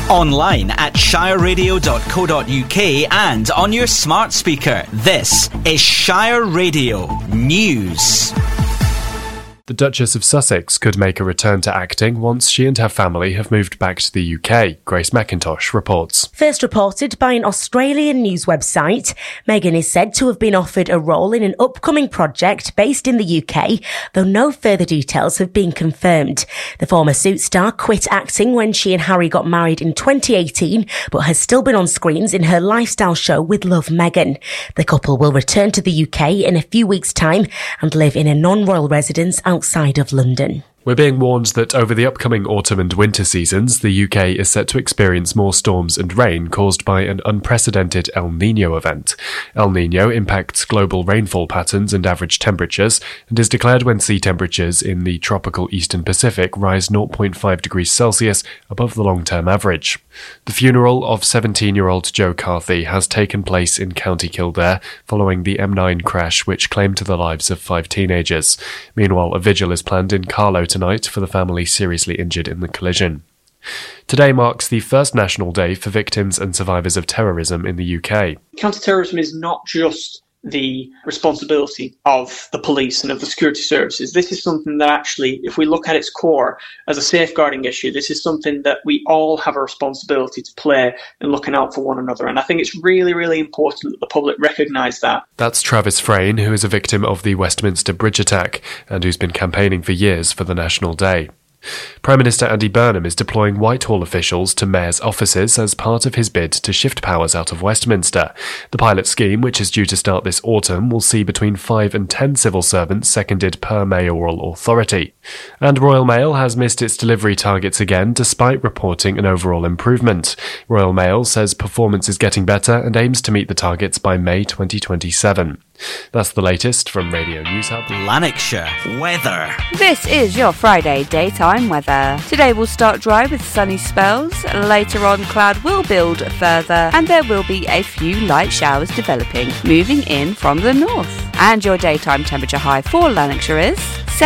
Online at shireradio.co.uk and on your smart speaker. This is Shire Radio News. The Duchess of Sussex could make a return to acting once she and her family have moved back to the UK, Grace McIntosh reports. First reported by an Australian news website, Meghan is said to have been offered a role in an upcoming project based in the UK, though no further details have been confirmed. The former Suits star quit acting when she and Harry got married in 2018, but has still been on screens in her lifestyle show with Love Meghan. The couple will return to the UK in a few weeks' time and live in a non-royal residence outside of London. We're being warned that over the upcoming autumn and winter seasons, the UK is set to experience more storms and rain caused by an unprecedented El Niño event. El Niño impacts global rainfall patterns and average temperatures and is declared when sea temperatures in the tropical eastern Pacific rise 0.5 degrees Celsius above the long-term average. The funeral of 17-year-old Joe Carthy has taken place in County Kildare following the M9 crash which claimed the lives of 5 teenagers. Meanwhile, a vigil is planned in Carlow tonight for the family seriously injured in the collision. Today marks the first National Day for victims and survivors of terrorism in the UK. Counter-terrorism is not just the responsibility of the police and of the security services. This is something that actually, if we look at its core as a safeguarding issue, this is something that we all have a responsibility to play in looking out for one another. And I think it's really, really important that the public recognise that. That's Travis Frayne, who is a victim of the Westminster bridge attack and who's been campaigning for years for the National Day. Prime Minister Andy Burnham is deploying Whitehall officials to mayors' offices as part of his bid to shift powers out of Westminster. The pilot scheme, which is due to start this autumn, will see between 5 and 10 civil servants seconded per mayoral authority. And Royal Mail has missed its delivery targets again, despite reporting an overall improvement. Royal Mail says performance is getting better and aims to meet the targets by May 2027. That's the latest from Radio News Hub. Lanarkshire weather. This is your Friday daytime weather. Today will start dry with sunny spells. Later on, cloud will build further and there will be a few light showers developing, moving in from the north. And your daytime temperature high for Lanarkshire is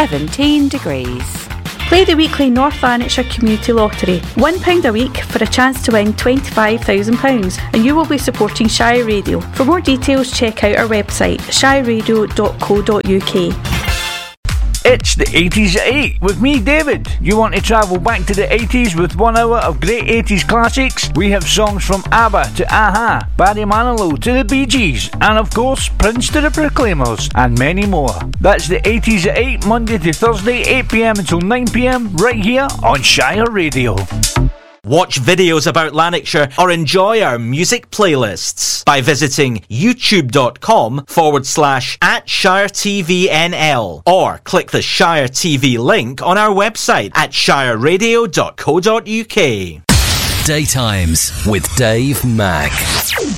17 degrees. Play the weekly North Lanarkshire Community Lottery. £1 a week for a chance to win £25,000 and you will be supporting Shire Radio. For more details, check out our website shireradio.co.uk. It's the 80s at 8 with me, David. You want to travel back to the 80s with 1 hour of great 80s classics? We have songs from ABBA to a-ha, Barry Manilow to the Bee Gees, and of course Prince to the Proclaimers, and many more. That's the 80s at 8, Monday to Thursday, 8pm until 9pm, right here on Shire Radio. Watch videos about Lanarkshire or enjoy our music playlists by visiting youtube.com/@ShireTVNL or click the Shire TV link on our website at shireradio.co.uk. Daytimes with Dave Mack.